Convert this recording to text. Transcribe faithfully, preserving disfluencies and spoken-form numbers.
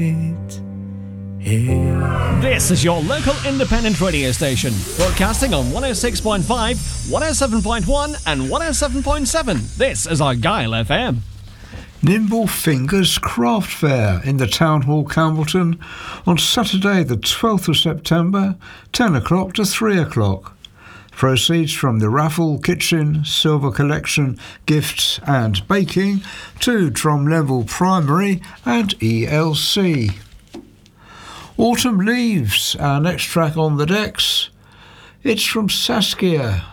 This is your local independent radio station, broadcasting on one oh six point five, one oh seven point one and one oh seven point seven. This is Argyle F M. Nimble Fingers Craft Fair in the Town Hall, Campbellton, on Saturday the twelfth of September, ten o'clock to three o'clock. Proceeds from the raffle, kitchen, silver collection, gifts and baking to Drumlevel Primary and E L C. Autumn Leaves, our next track on the decks. It's from Saskia.